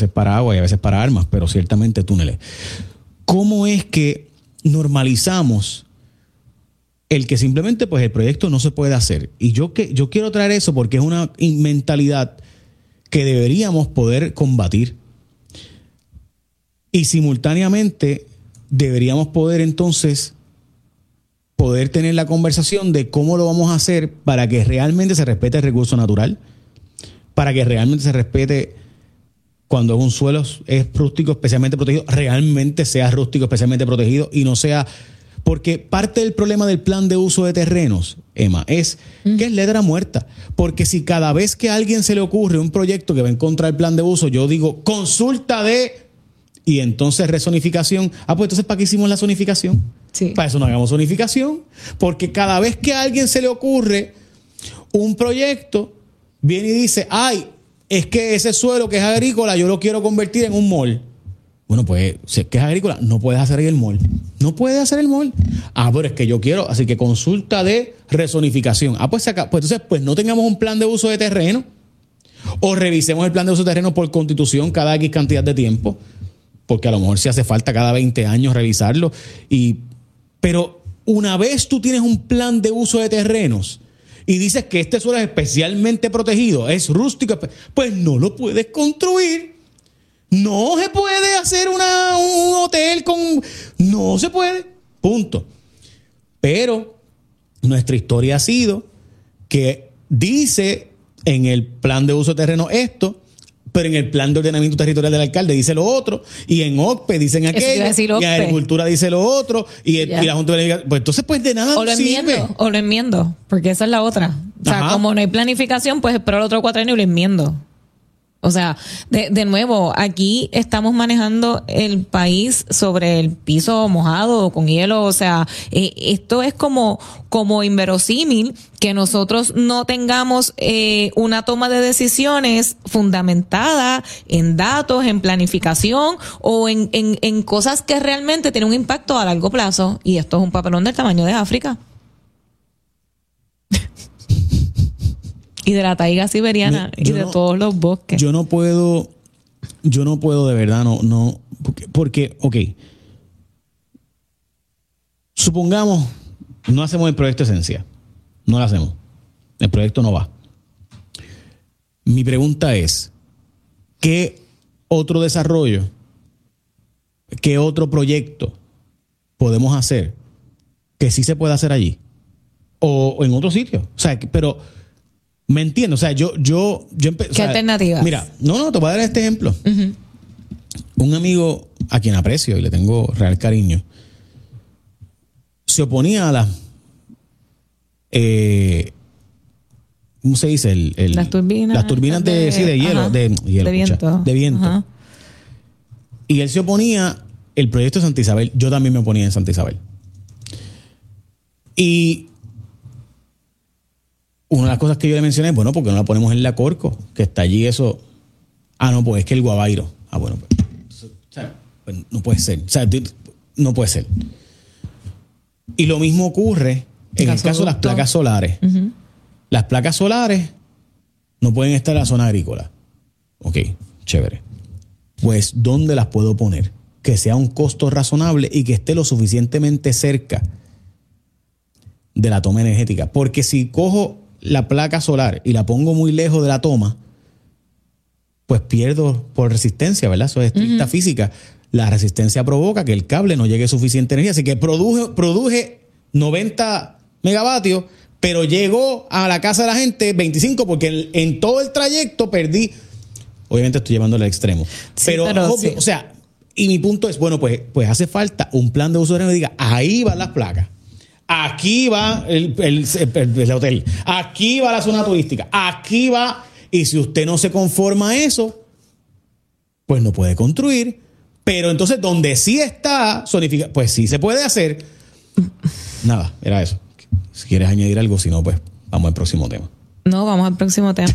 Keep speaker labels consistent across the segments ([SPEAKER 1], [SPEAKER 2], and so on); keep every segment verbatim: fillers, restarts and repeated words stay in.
[SPEAKER 1] veces para agua y a veces para armas, pero ciertamente túneles. ¿Cómo es que normalizamos el que simplemente pues el proyecto no se puede hacer? Y yo, que, yo quiero traer eso porque es una mentalidad que deberíamos poder combatir. Y simultáneamente deberíamos poder entonces poder tener la conversación de cómo lo vamos a hacer para que realmente se respete el recurso natural, para que realmente se respete cuando un suelo es rústico especialmente protegido, realmente sea rústico especialmente protegido y no sea... Porque parte del problema del plan de uso de terrenos, Emma, es mm. que es letra muerta. Porque si cada vez que a alguien se le ocurre un proyecto que va en contra del plan de uso, yo digo consulta de... Y entonces rezonificación. Ah, pues entonces ¿para qué hicimos la zonificación?
[SPEAKER 2] Sí.
[SPEAKER 1] Para eso no hagamos zonificación. Porque cada vez que a alguien se le ocurre un proyecto, viene y dice, ay, es que ese suelo que es agrícola yo lo quiero convertir en un mall. Bueno, pues si es que es agrícola, no puedes hacer ahí el mall. No puedes hacer el mall. Ah, pero es que yo quiero, así que consulta de rezonificación. Ah, pues, acá, pues entonces pues no tengamos un plan de uso de terreno o revisemos el plan de uso de terreno por constitución cada X cantidad de tiempo. Porque a lo mejor sí hace falta cada veinte años revisarlo. Y, pero una vez tú tienes un plan de uso de terrenos y dices que este suelo es especialmente protegido, es rústico, pues no lo puedes construir. No se puede hacer una, un hotel con... No se puede. Punto. Pero nuestra historia ha sido que dice en el plan de uso de terreno esto, pero en el plan de ordenamiento territorial del alcalde dice lo otro, y en O C P E dicen aquello, y en Agricultura dice lo otro, y, el, y la Junta de Pues entonces, pues de nada
[SPEAKER 2] o lo enmiendo,
[SPEAKER 1] sirve.
[SPEAKER 2] O lo enmiendo, porque esa es la otra. O sea, Ajá. como no hay planificación, pues espero el otro cuatrienio y lo enmiendo. O sea, de, de nuevo, aquí estamos manejando el país sobre el piso mojado o con hielo. O sea, eh, esto es como, como inverosímil que nosotros no tengamos eh, una toma de decisiones fundamentada en datos, en planificación o en, en, en cosas que realmente tienen un impacto a largo plazo. Y esto es un papelón del tamaño de África. Y de la taiga siberiana Me, y de no, todos los bosques.
[SPEAKER 1] Yo no puedo, yo no puedo de verdad, no, no, porque, porque, ok. Supongamos, no hacemos el proyecto Esencia. No lo hacemos. El proyecto no va. Mi pregunta es, ¿qué otro desarrollo, qué otro proyecto podemos hacer que sí se pueda hacer allí? O, o en otro sitio. O sea, pero... ¿Me entiendo? O sea, yo... yo, yo
[SPEAKER 2] ¿Qué o sea, alternativas?
[SPEAKER 1] Mira, no, no, te voy a dar este ejemplo.
[SPEAKER 2] Uh-huh.
[SPEAKER 1] Un amigo a quien aprecio y le tengo real cariño, se oponía a las... Eh, ¿Cómo se dice? El, el,
[SPEAKER 2] las turbinas.
[SPEAKER 1] Las turbinas de, de, sí, de hielo. De, hielo,
[SPEAKER 2] de viento.
[SPEAKER 1] Escucha, de viento. Uh-huh. Y él se oponía el proyecto de Santa Isabel. Yo también me oponía en Santa Isabel. Y... una de las cosas que yo le mencioné, bueno, porque no la ponemos en la Corco, que está allí eso. Ah, no, pues es que el Guabairo. Ah, bueno, pues, o sea, pues no puede ser. O sea, no puede ser. Y lo mismo ocurre en el caso de las placas solares. Uh-huh. Las placas solares no pueden estar en la zona agrícola. Ok, chévere. Pues, ¿dónde las puedo poner? Que sea un costo razonable y que esté lo suficientemente cerca de la toma energética. Porque si cojo la placa solar y la pongo muy lejos de la toma, pues pierdo por resistencia, ¿verdad? Eso es estricta uh-huh. física. La resistencia provoca que el cable no llegue suficiente energía. Así que produje, produje noventa megavatios, pero llegó a la casa de la gente veinticinco porque en, en todo el trayecto perdí. Obviamente estoy llevándolo al extremo. Sí, pero, pero obvio, sí. O sea, y mi punto es, bueno, pues, pues hace falta un plan de uso de energía que diga, ahí van las placas. Aquí va el, el, el, el hotel. Aquí va la zona turística. Aquí va... Y si usted no se conforma a eso, pues no puede construir. Pero entonces, donde sí está zonifica, pues sí se puede hacer. Nada, era eso. Si quieres añadir algo, si no, pues vamos al próximo tema.
[SPEAKER 2] No, vamos al próximo tema.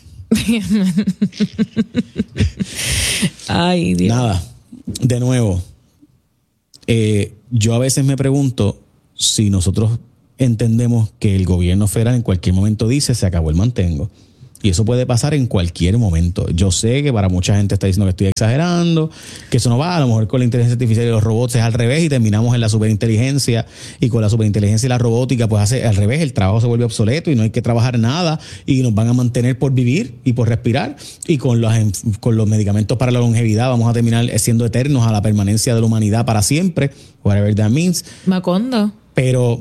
[SPEAKER 2] Ay, Dios.
[SPEAKER 1] Nada, de nuevo, eh, yo a veces me pregunto si nosotros entendemos que el gobierno federal en cualquier momento dice se acabó el mantengo. Y eso puede pasar en cualquier momento. Yo sé que para mucha gente está diciendo que estoy exagerando, que eso no va. A lo mejor con la inteligencia artificial y los robots es al revés y terminamos en la superinteligencia. Y con la superinteligencia y la robótica, pues hace al revés. El trabajo se vuelve obsoleto y no hay que trabajar nada. Y nos van a mantener por vivir y por respirar. Y con los, con los medicamentos para la longevidad vamos a terminar siendo eternos a la permanencia de la humanidad para siempre. Whatever that means.
[SPEAKER 2] Macondo.
[SPEAKER 1] Pero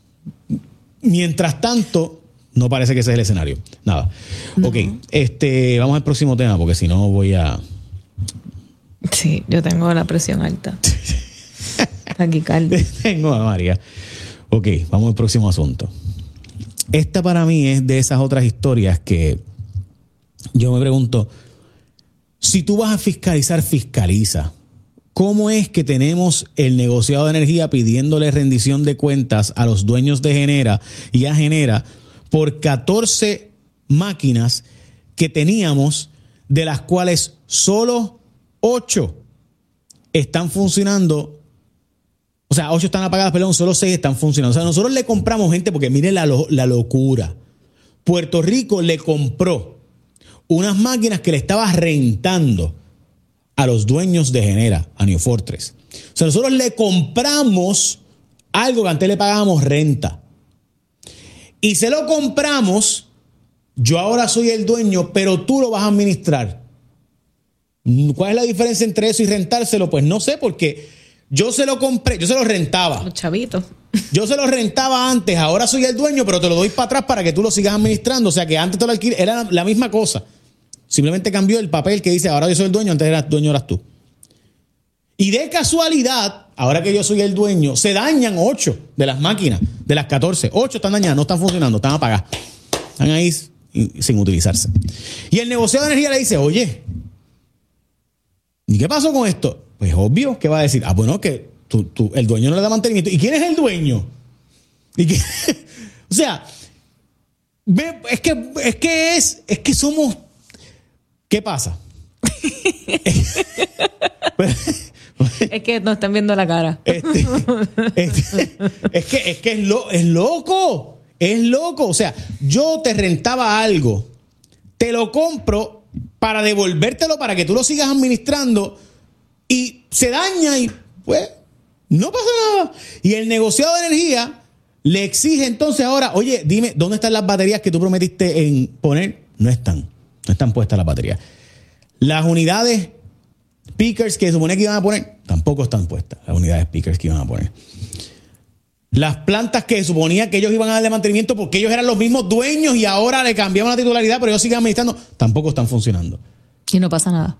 [SPEAKER 1] mientras tanto, no parece que ese es el escenario. Nada. No. Ok, este, vamos al próximo tema, porque si no voy a...
[SPEAKER 2] Sí, yo tengo la presión alta. Taquicardia.
[SPEAKER 1] Tengo a María. Ok, vamos al próximo asunto. Esta para mí es de esas otras historias que yo me pregunto, si tú vas a fiscalizar, fiscaliza. ¿Cómo es que tenemos el negociado de energía pidiéndole rendición de cuentas a los dueños de Genera y a Genera por catorce máquinas que teníamos, de las cuales solo ocho están funcionando? O sea, ocho están apagadas, perdón, solo seis están funcionando. O sea, nosotros le compramos, gente, porque miren la, la locura. Puerto Rico le compró unas máquinas que le estaba rentando a los dueños de Genera, a New Fortress. O sea, nosotros le compramos algo que antes le pagábamos renta. Y se lo compramos, yo ahora soy el dueño, pero tú lo vas a administrar. ¿Cuál es la diferencia entre eso y rentárselo? Pues no sé, porque yo se lo compré, yo se lo rentaba.
[SPEAKER 2] Los chavitos.
[SPEAKER 1] Yo se lo rentaba antes, ahora soy el dueño, pero te lo doy para atrás para que tú lo sigas administrando. O sea, que antes te lo alquilé, era la misma cosa. Simplemente cambió el papel que dice, ahora yo soy el dueño, antes eras dueño, eras tú. Y de casualidad, ahora que yo soy el dueño, se dañan ocho de las máquinas, de las catorce. Ocho están dañadas, no están funcionando, están apagadas. Están ahí sin utilizarse. Y el negociado de energía le dice, oye, ¿y qué pasó con esto? Pues obvio, ¿qué va a decir? Ah, bueno, que tú, tú, el dueño no le da mantenimiento. ¿Y quién es el dueño? ¿Y qué? O sea, es que, es que es, es que somos... ¿Qué pasa?
[SPEAKER 2] Es que nos están viendo la cara.
[SPEAKER 1] Este, este, es que, es, que es, lo, es loco. Es loco. O sea, yo te rentaba algo, te lo compro para devolvértelo para que tú lo sigas administrando y se daña y pues no pasa nada. Y el negociado de energía le exige entonces ahora, oye, dime, ¿dónde están las baterías que tú prometiste en poner? No están. No están puestas las baterías. Las unidades speakers que se supone que iban a poner, tampoco están puestas. Las unidades speakers que iban a poner. Las plantas que suponía que ellos iban a darle mantenimiento porque ellos eran los mismos dueños y ahora le cambiaban la titularidad, pero ellos siguen administrando, tampoco están funcionando.
[SPEAKER 2] Y no pasa nada.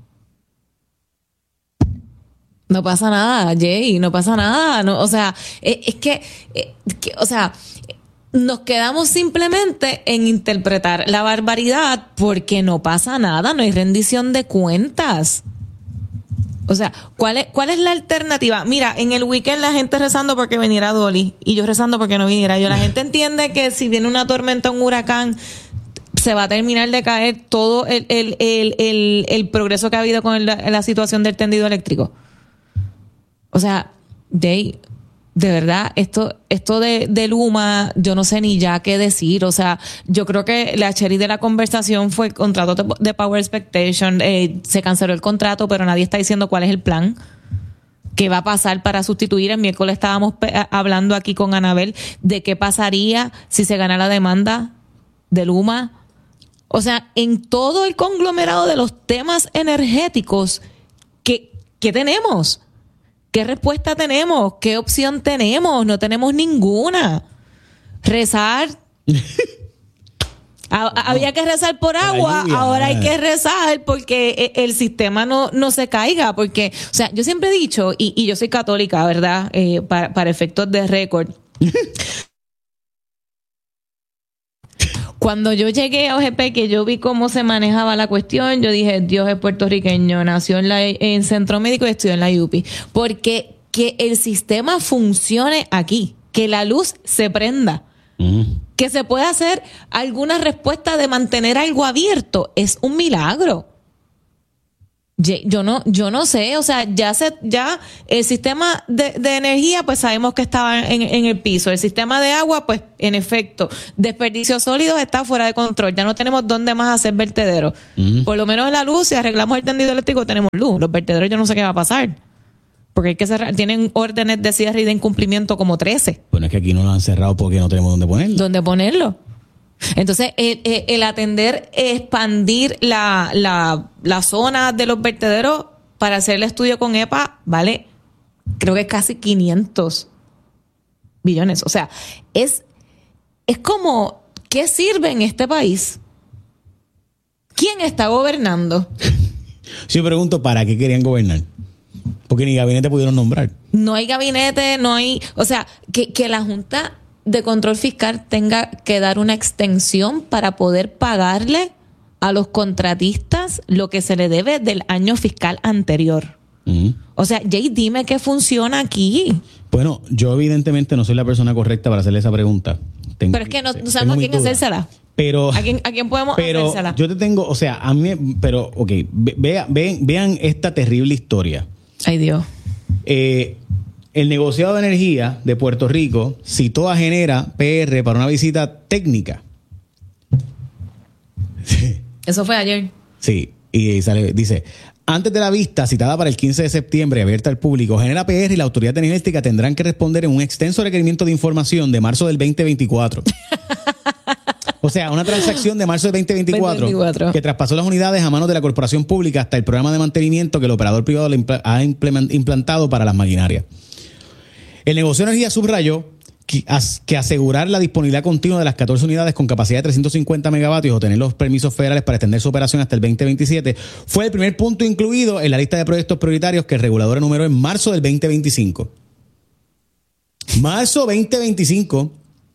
[SPEAKER 2] No pasa nada, Jay, no pasa nada. No, o sea, es, es que, es que, o sea... nos quedamos simplemente en interpretar la barbaridad porque no pasa nada, no hay rendición de cuentas. O sea, ¿cuál es, cuál es la alternativa? Mira, en el weekend la gente rezando porque viniera Dolly y yo rezando porque no viniera yo. La gente entiende que si viene una tormenta, un huracán, se va a terminar de caer todo el, el, el, el, el progreso que ha habido con el, la situación del tendido eléctrico. O sea, Jay... de verdad, esto esto de, de Luma, yo no sé ni ya qué decir. O sea, yo creo que la cherry de la conversación fue el contrato de, de Power Expectation. Eh, se canceló el contrato, pero nadie está diciendo cuál es el plan. ¿Qué va a pasar para sustituir? El miércoles estábamos pe- hablando aquí con Anabel de qué pasaría si se gana la demanda de Luma. O sea, en todo el conglomerado de los temas energéticos, ¿qué, qué tenemos? ¿Qué respuesta tenemos? ¿Qué opción tenemos? No tenemos ninguna. Rezar. A, había que rezar por agua, ahora hay que rezar porque el sistema no, no se caiga. Porque, o sea, yo siempre he dicho, y, y yo soy católica, ¿verdad? Eh, para, para efectos de récord. Cuando yo llegué a O G P, que yo vi cómo se manejaba la cuestión, yo dije, Dios es puertorriqueño, nació en, la, en Centro Médico y estudió en la U P I. Porque que el sistema funcione aquí, que la luz se prenda, uh-huh. que se pueda hacer alguna respuesta de mantener algo abierto, es un milagro. Yo no, yo no sé, o sea, ya se, ya el sistema de, de energía, pues sabemos que estaba en, en el piso. El sistema de agua, pues, en efecto, desperdicios sólidos está fuera de control. Ya no tenemos dónde más hacer vertederos. Uh-huh. Por lo menos en la luz, si arreglamos el tendido eléctrico, tenemos luz. Los vertederos yo no sé qué va a pasar. Porque hay que cerrar, tienen órdenes de cierre y de incumplimiento como trece.
[SPEAKER 1] Bueno, es que aquí no lo han cerrado porque no tenemos dónde ponerlo.
[SPEAKER 2] ¿Dónde ponerlo? Entonces, el, el, el atender, expandir la, la, la zona de los vertederos para hacer el estudio con E P A, vale, creo que casi quinientos billones. O sea, es, es como, ¿qué sirve en este país? ¿Quién está gobernando?
[SPEAKER 1] Sí, pregunto, ¿para qué querían gobernar? Porque ni gabinete pudieron nombrar.
[SPEAKER 2] No hay gabinete, no hay, o sea, que, que la Junta de Control Fiscal tenga que dar una extensión para poder pagarle a los contratistas lo que se le debe del año fiscal anterior. Uh-huh. O sea, Jay, dime qué funciona aquí.
[SPEAKER 1] Bueno, yo evidentemente no soy la persona correcta para hacerle esa pregunta. Tengo,
[SPEAKER 2] pero es que no, no sabemos a quién hacérsela.
[SPEAKER 1] Pero,
[SPEAKER 2] ¿A quién, a quién podemos
[SPEAKER 1] pero
[SPEAKER 2] hacérsela?
[SPEAKER 1] Yo te tengo, o sea, a mí, pero, ok, ve, ve, vean esta terrible historia.
[SPEAKER 2] Ay, Dios.
[SPEAKER 1] Eh, el negociado de energía de Puerto Rico citó a Genera P R para una visita técnica.
[SPEAKER 2] Eso fue ayer.
[SPEAKER 1] Sí, y sale, dice, antes de la vista citada para el quince de septiembre, abierta al público, Genera P R y la Autoridad de Energía Eléctrica tendrán que responder en un extenso requerimiento de información de marzo del veinte veinticuatro. O sea, una transacción de marzo del veinte veinticuatro, veinte veinticuatro que traspasó las unidades a manos de la corporación pública hasta el programa de mantenimiento que el operador privado ha implantado para las maquinarias. El negocio de energía subrayó que, que asegurar la disponibilidad continua de las catorce unidades con capacidad de trescientos cincuenta megavatios o tener los permisos federales para extender su operación hasta el veinte veintisiete fue el primer punto incluido en la lista de proyectos prioritarios que el regulador enumeró en marzo del veinte veinticinco. Marzo veinte veinticinco.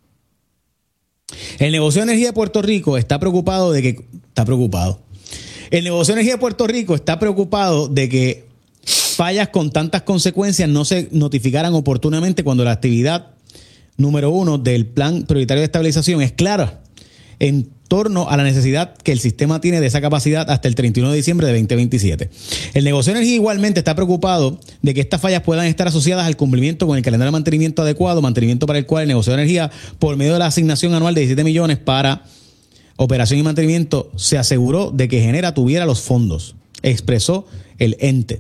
[SPEAKER 1] El negocio de energía de Puerto Rico está preocupado de que... Está preocupado. El negocio de energía de Puerto Rico está preocupado de que fallas con tantas consecuencias no se notificaran oportunamente cuando la actividad número uno del plan prioritario de estabilización es clara en torno a la necesidad que el sistema tiene de esa capacidad hasta el treinta y uno de diciembre de veinte veintisiete. El negocio de energía igualmente está preocupado de que estas fallas puedan estar asociadas al cumplimiento con el calendario de mantenimiento adecuado, mantenimiento para el cual el negocio de energía, por medio de la asignación anual de diecisiete millones para operación y mantenimiento, se aseguró de que Genera tuviera los fondos, expresó el ente.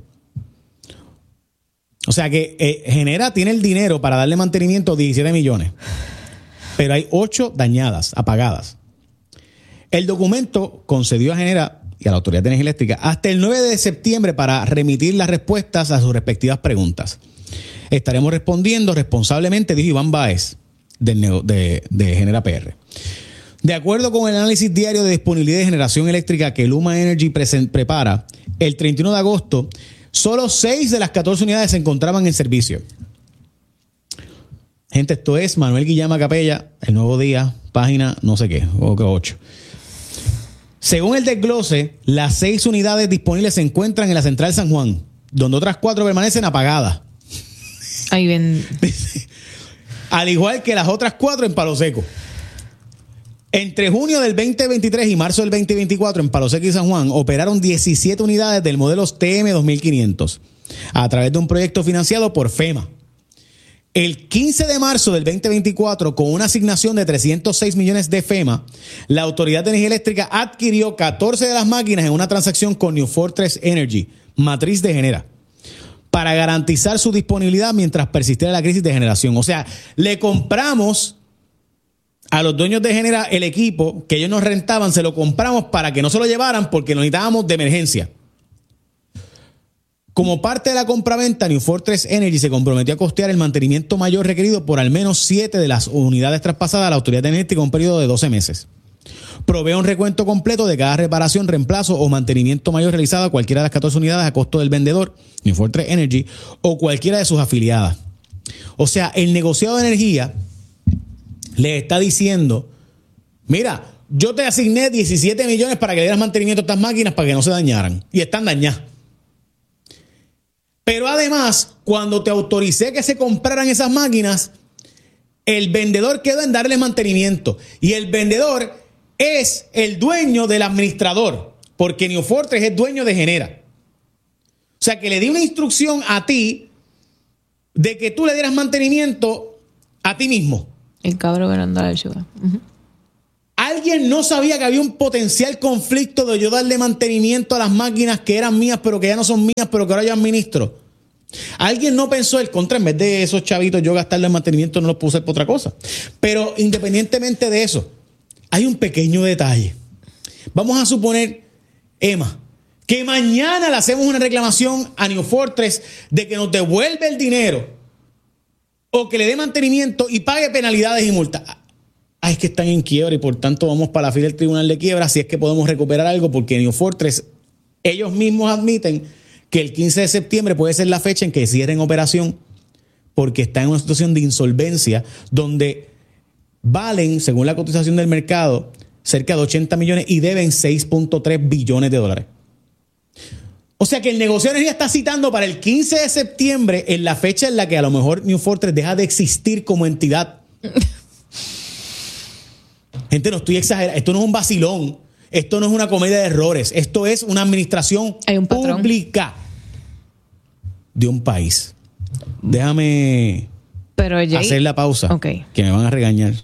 [SPEAKER 1] O sea que eh, Genera tiene el dinero para darle mantenimiento a diecisiete millones, pero hay ocho dañadas, apagadas. El documento concedió a Genera y a la Autoridad de Energía Eléctrica hasta el nueve de septiembre para remitir las respuestas a sus respectivas preguntas. Estaremos respondiendo responsablemente, dijo Iván Báez, de, de, de Genera P R. De acuerdo con el análisis diario de disponibilidad de generación eléctrica que Luma Energy present, prepara, el treinta y uno de agosto, solo seis de las catorce unidades se encontraban en servicio. Gente, esto es Manuel Guillama Capella, El Nuevo Día, página no sé qué, o ocho. Según el desglose, las seis unidades disponibles se encuentran en la Central San Juan, donde otras cuatro permanecen apagadas.
[SPEAKER 2] Ahí ven.
[SPEAKER 1] Al igual que las otras cuatro en Palo Seco. Entre junio del veinte veintitrés y marzo del veinte veinticuatro en Palo Seco y San Juan operaron diecisiete unidades del modelo T M dos mil quinientos a través de un proyecto financiado por FEMA. El quince de marzo del veinte veinticuatro, con una asignación de trescientos seis millones de FEMA, la Autoridad de Energía Eléctrica adquirió catorce de las máquinas en una transacción con New Fortress Energy, matriz de Genera, para garantizar su disponibilidad mientras persistiera la crisis de generación. O sea, le compramos a los dueños de Genera el equipo que ellos nos rentaban, se lo compramos para que no se lo llevaran porque lo necesitábamos de emergencia. Como parte de la compraventa, New Fortress Energy se comprometió a costear el mantenimiento mayor requerido por al menos siete de las unidades traspasadas a la Autoridad Energética en un periodo de doce meses. Provee un recuento completo de cada reparación, reemplazo o mantenimiento mayor realizado a cualquiera de las catorce unidades a costo del vendedor, New Fortress Energy, o cualquiera de sus afiliadas. O sea, el negociado de energía le está diciendo, mira, yo te asigné diecisiete millones para que le dieras mantenimiento a estas máquinas para que no se dañaran. Y están dañadas. Pero además, cuando te autoricé que se compraran esas máquinas, el vendedor quedó en darle mantenimiento. Y el vendedor es el dueño del administrador, porque New Fortress es dueño de Genera. sea, que le di una instrucción a ti de que tú le dieras mantenimiento a ti mismo.
[SPEAKER 2] El cabro que no anda de ayuda. Uh-huh.
[SPEAKER 1] Alguien no sabía que había un potencial conflicto de yo darle mantenimiento a las máquinas que eran mías, pero que ya no son mías, pero que ahora yo administro. Alguien no pensó el contra, en vez de esos chavitos yo gastarle mantenimiento, no los puedo usar por otra cosa. Pero independientemente de eso, hay un pequeño detalle. Vamos a suponer, Emma, que mañana le hacemos una reclamación a New Fortress de que nos devuelve el dinero o que le dé mantenimiento y pague penalidades y multas. Ah, es que están en quiebra y por tanto vamos para la fila del tribunal de quiebra si es que podemos recuperar algo, porque New Fortress, ellos mismos admiten que el quince de septiembre puede ser la fecha en que cierren operación porque está en una situación de insolvencia donde valen, según la cotización del mercado, cerca de ochenta millones y deben seis punto tres billones de dólares. O sea que el negocio de energía está citando para el quince de septiembre en la fecha en la que a lo mejor New Fortress deja de existir como entidad. Gente, no estoy exagerando. Esto no es un vacilón. Esto no es una comedia de errores. Esto es una administración un pública de un país. Déjame
[SPEAKER 2] Pero, Jay,
[SPEAKER 1] hacer la pausa.
[SPEAKER 2] Okay.
[SPEAKER 1] Que me van a regañar.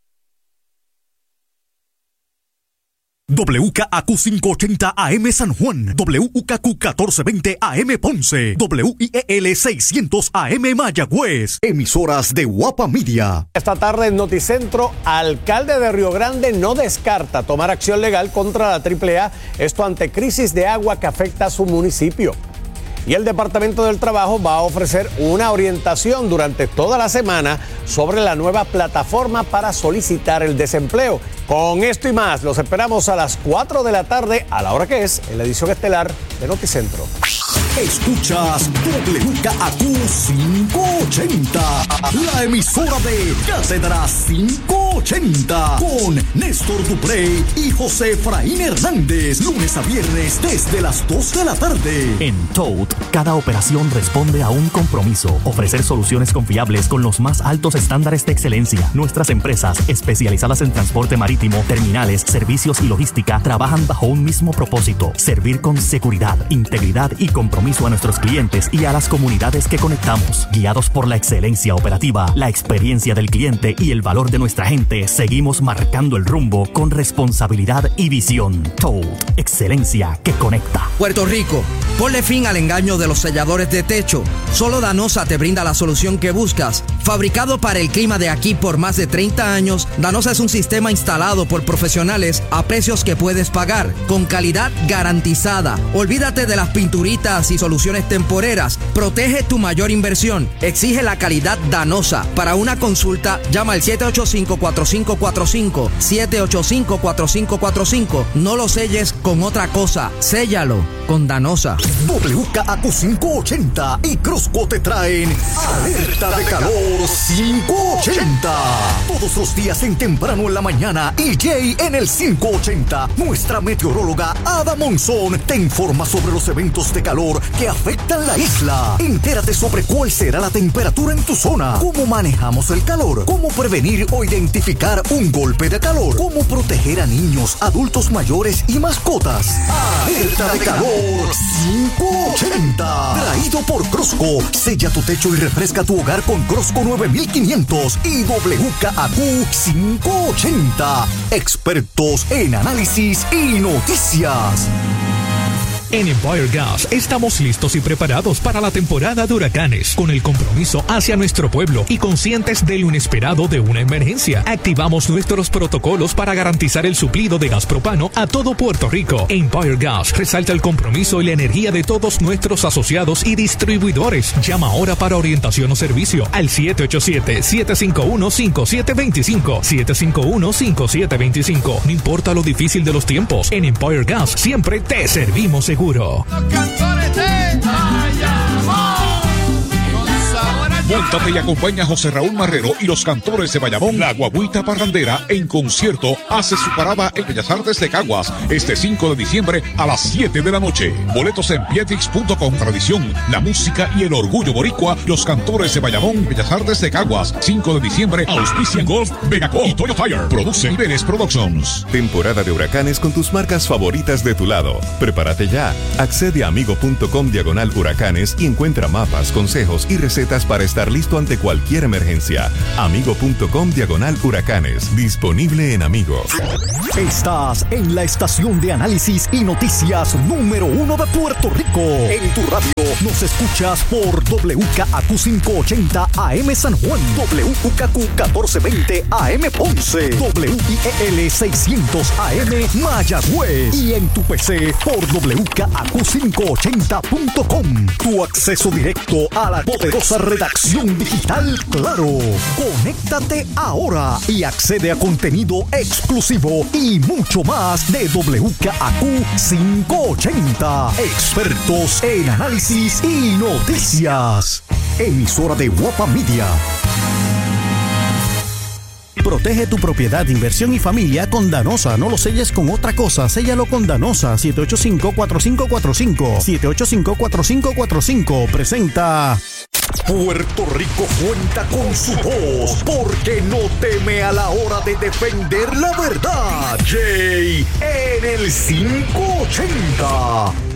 [SPEAKER 3] W K A Q quinientos ochenta A M San Juan, W K Q catorce veinte A M Ponce, W I E L seiscientos A M Mayagüez, emisoras de Guapa Media.
[SPEAKER 4] Esta tarde en Noticentro, alcalde de Río Grande no descarta tomar acción legal contra la triple A, esto ante crisis de agua que afecta a su municipio. Y el Departamento del Trabajo va a ofrecer una orientación durante toda la semana sobre la nueva plataforma para solicitar el desempleo. Con esto y más, los esperamos a las cuatro de la tarde, a la hora que es, en la edición estelar de Noticentro.
[SPEAKER 3] Escuchas W K A Q quinientos ochenta, la emisora de Cátedra quinientos ochenta, con Néstor Duprey y José Efraín Hernández, lunes a viernes desde las dos de la tarde.
[SPEAKER 5] En Toad, cada operación responde a un compromiso: ofrecer soluciones confiables con los más altos estándares de excelencia. Nuestras empresas, especializadas en transporte marítimo, terminales, servicios y logística, trabajan bajo un mismo propósito: servir con seguridad, integridad y compromiso a nuestros clientes y a las comunidades que conectamos. Guiados por la excelencia operativa, la experiencia del cliente y el valor de nuestra gente, seguimos marcando el rumbo con responsabilidad y visión. Toad, excelencia que conecta.
[SPEAKER 6] Puerto Rico, ponle fin al engaño de los selladores de techo. Solo Danosa te brinda la solución que buscas. Fabricado para el clima de aquí por más de treinta años, Danosa es un sistema instalado por profesionales a precios que puedes pagar, con calidad garantizada. Olvídate de las pinturitas y soluciones temporeras. Protege tu mayor inversión. Exige la calidad Danosa. Para una consulta, llama al siete ocho cinco, cuatro cinco cuatro cinco, siete ocho cinco, cuatro cinco cuatro cinco. No lo selles con otra cosa. Séllalo con Danosa.
[SPEAKER 3] W K A Q quinientos ochenta y Crosco te traen Alerta de Calor quinientos ochenta. Todos los días en temprano en la mañana y Jay en el quinientos ochenta. Nuestra meteoróloga Ada Monzón te informa sobre los eventos de calor que afectan la isla. Entérate sobre cuál será la temperatura en tu zona, cómo manejamos el calor, cómo prevenir o identificar un golpe de calor, cómo proteger a niños, adultos mayores y mascotas. Alerta de Calor quinientos ochenta. Traído por Crosco. Sella tu techo y refresca tu hogar con Crosco nueve mil quinientos y W K A Q quinientos ochenta. Expertos en análisis y noticias.
[SPEAKER 7] En Empire Gas estamos listos y preparados para la temporada de huracanes, con el compromiso hacia nuestro pueblo y conscientes de lo inesperado de una emergencia. Activamos nuestros protocolos para garantizar el suplido de gas propano a todo Puerto Rico. Empire Gas resalta el compromiso y la energía de todos nuestros asociados y distribuidores. Llama ahora para orientación o servicio al siete ocho siete, siete cinco uno, cinco siete dos cinco, siete cinco uno, cinco siete dos cinco. No importa lo difícil de los tiempos, en Empire Gas siempre te servimos seguro.
[SPEAKER 8] Los cantores de Bayamón, con sabor a
[SPEAKER 7] Vuelve
[SPEAKER 8] Móntate y acompaña a José Raúl Marrero y los Cantores de Bayamón. La Guaguita Parrandera en concierto hace su parada en Bellas Artes de Caguas este cinco de diciembre a las siete de la noche. Boletos en pietix punto com. Tradición, la música y el orgullo boricua. Los Cantores de Bayamón, Bellas Artes de Caguas, cinco de diciembre. Auspician Golf, Vegaco y Toyo Tire. Produce Iberes Productions.
[SPEAKER 9] Temporada de huracanes con tus marcas favoritas de tu lado. Prepárate ya. Accede a amigo punto com diagonal huracanes y encuentra mapas, consejos y recetas para estar listo ante cualquier emergencia. amigo punto com diagonal huracanes. Disponible en Amigo.
[SPEAKER 3] Estás en la estación de análisis y noticias número uno de Puerto Rico. En tu radio nos escuchas por W K A Q quinientos ochenta A M San Juan, W U K Q catorce veinte A M Ponce, W I E L seiscientos A M Mayagüez y en tu P C por W K A Q quinientos ochenta punto com. Tu acceso directo a la poderosa redacción digital Claro. Conéctate ahora y accede a contenido exclusivo y mucho más de W K A Q quinientos ochenta. Expertos en análisis y noticias. Emisora de Guapa Media.
[SPEAKER 10] Protege tu propiedad, inversión y familia con Danosa. No lo selles con otra cosa, séllalo con Danosa. siete ocho cinco, cuatro cinco cuatro cinco. siete ocho cinco, cuatro cinco cuatro cinco. Presenta...
[SPEAKER 3] Puerto Rico cuenta con su voz porque no teme a la hora de defender la verdad. Jay en el quinientos ochenta.